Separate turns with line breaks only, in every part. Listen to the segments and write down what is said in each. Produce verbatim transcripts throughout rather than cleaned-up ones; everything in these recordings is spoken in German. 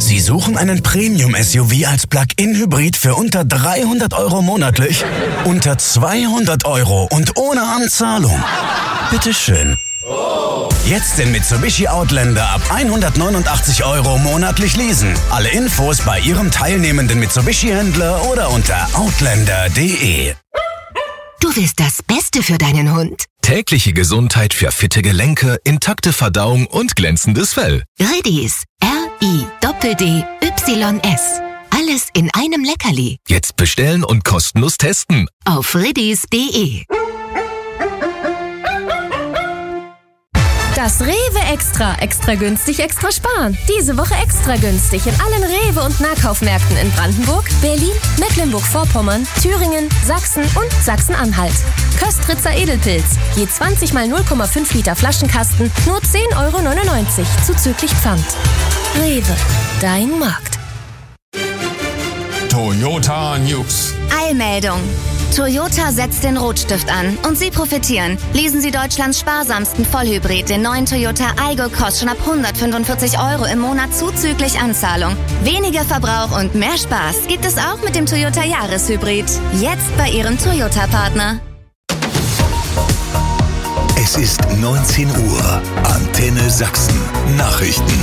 Sie suchen einen Premium-S U V als Plug-in-Hybrid für unter dreihundert Euro monatlich? Unter zweihundert Euro und ohne Anzahlung? Bitteschön. Jetzt den Mitsubishi Outlander ab hundertneunundachtzig Euro monatlich leasen. Alle Infos bei Ihrem teilnehmenden Mitsubishi-Händler oder unter outlander punkt de.
Du willst das Beste für deinen Hund.
Tägliche Gesundheit für fitte Gelenke, intakte Verdauung und glänzendes Fell.
Riddies. R I D D Y S. Alles in einem Leckerli.
Jetzt bestellen und kostenlos testen.
Auf riddies punkt de.
Das Rewe Extra. Extra günstig, extra sparen. Diese Woche extra günstig in allen Rewe- und Nahkaufmärkten in Brandenburg, Berlin, Mecklenburg-Vorpommern, Thüringen, Sachsen und Sachsen-Anhalt. Köstritzer Edelpilz. Je zwanzig mal null Komma fünf Liter Flaschenkasten, nur zehn Euro neunundneunzig, zuzüglich Pfand. Rewe, dein Markt.
Toyota News.
Eilmeldung. Toyota setzt den Rotstift an und Sie profitieren. Leasen Sie Deutschlands sparsamsten Vollhybrid, den neuen Toyota Aygo Cross, schon ab hundertfünfundvierzig Euro im Monat zuzüglich Anzahlung. Weniger Verbrauch und mehr Spaß gibt es auch mit dem Toyota Jahreshybrid. Jetzt bei Ihrem Toyota-Partner.
Es ist neunzehn Uhr. Antenne Sachsen. Nachrichten.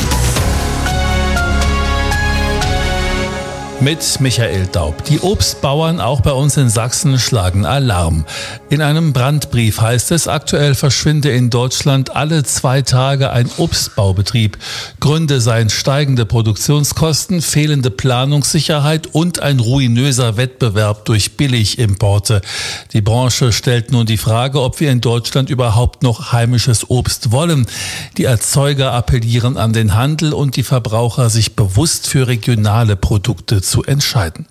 Mit Michael Daub. Die Obstbauern auch bei uns in Sachsen schlagen Alarm. In einem Brandbrief heißt es, aktuell verschwinde in Deutschland alle zwei Tage ein Obstbaubetrieb. Gründe seien steigende Produktionskosten, fehlende Planungssicherheit und ein ruinöser Wettbewerb durch Billigimporte. Die Branche stellt nun die Frage, ob wir in Deutschland überhaupt noch heimisches Obst wollen. Die Erzeuger appellieren an den Handel und die Verbraucher, sich bewusst für regionale Produkte zu entscheiden.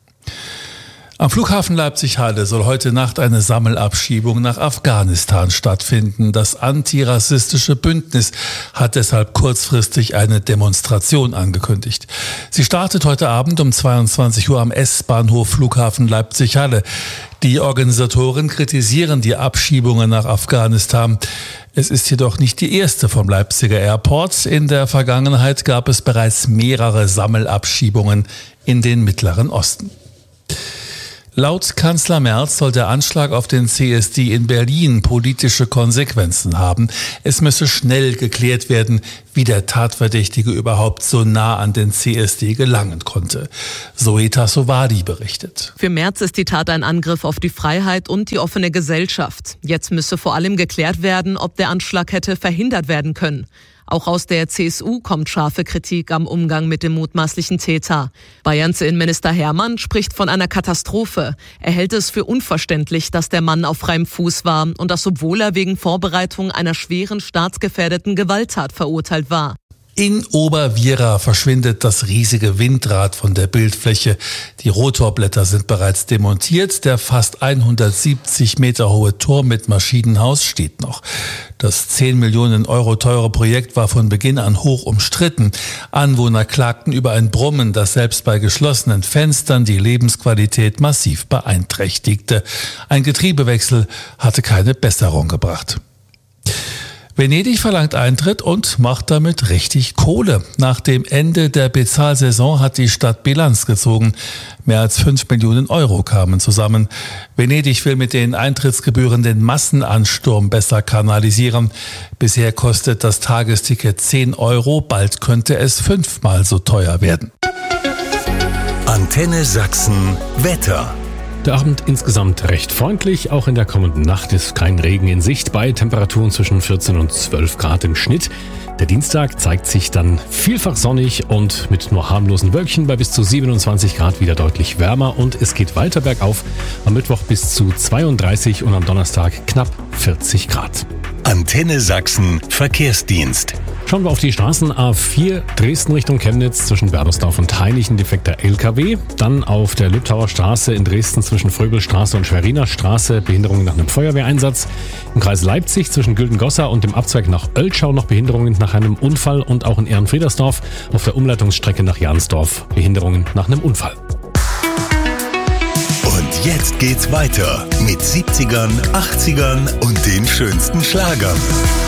Am Flughafen Leipzig-Halle soll heute Nacht eine Sammelabschiebung nach Afghanistan stattfinden. Das antirassistische Bündnis hat deshalb kurzfristig eine Demonstration angekündigt. Sie startet heute Abend um zweiundzwanzig Uhr am S-Bahnhof Flughafen Leipzig-Halle. Die Organisatoren kritisieren die Abschiebungen nach Afghanistan. Es ist jedoch nicht die erste vom Leipziger Airport. In der Vergangenheit gab es bereits mehrere Sammelabschiebungen in den Mittleren Osten. Laut Kanzler Merz soll der Anschlag auf den C S D in Berlin politische Konsequenzen haben. Es müsse schnell geklärt werden, wie der Tatverdächtige überhaupt so nah an den C S D gelangen konnte. Zoe Tassovadi berichtet.
Für Merz ist die Tat ein Angriff auf die Freiheit und die offene Gesellschaft. Jetzt müsse vor allem geklärt werden, ob der Anschlag hätte verhindert werden können. Auch aus der C S U kommt scharfe Kritik am Umgang mit dem mutmaßlichen Täter. Bayerns Innenminister Hermann spricht von einer Katastrophe. Er hält es für unverständlich, dass der Mann auf freiem Fuß war und das, obwohl er wegen Vorbereitung einer schweren staatsgefährdeten Gewalttat verurteilt war.
In Oberwiera verschwindet das riesige Windrad von der Bildfläche. Die Rotorblätter sind bereits demontiert. Der fast hundertsiebzig Meter hohe Turm mit Maschinenhaus steht noch. Das zehn Millionen Euro teure Projekt war von Beginn an hoch umstritten. Anwohner klagten über ein Brummen, das selbst bei geschlossenen Fenstern die Lebensqualität massiv beeinträchtigte. Ein Getriebewechsel hatte keine Besserung gebracht. Venedig verlangt Eintritt und macht damit richtig Kohle. Nach dem Ende der Bezahlsaison hat die Stadt Bilanz gezogen. Mehr als fünf Millionen Euro kamen zusammen. Venedig will mit den Eintrittsgebühren den Massenansturm besser kanalisieren. Bisher kostet das Tagesticket zehn Euro, bald könnte es fünfmal so teuer werden.
Antenne Sachsen Wetter.
Der Abend insgesamt recht freundlich. Auch in der kommenden Nacht ist kein Regen in Sicht bei Temperaturen zwischen vierzehn und zwölf Grad im Schnitt. Der Dienstag zeigt sich dann vielfach sonnig und mit nur harmlosen Wölkchen bei bis zu siebenundzwanzig Grad wieder deutlich wärmer. Und es geht weiter bergauf. Am Mittwoch bis zu zweiunddreißig und am Donnerstag knapp vierzig Grad.
Antenne Sachsen Verkehrsdienst.
Schauen wir auf die Straßen. A vier Dresden Richtung Chemnitz zwischen Werdersdorf und Heinichen defekter L K W. Dann auf der Lübthauer Straße in Dresden zwischen Fröbelstraße und Schweriner Straße Behinderungen nach einem Feuerwehreinsatz. Im Kreis Leipzig zwischen Güldengossa und dem Abzweig nach Oeltschau noch Behinderungen nach einem Unfall und auch in Ehrenfriedersdorf auf der Umleitungsstrecke nach Jansdorf Behinderungen nach einem Unfall.
Und jetzt geht's weiter mit siebzigern, achtzigern und den schönsten Schlagern.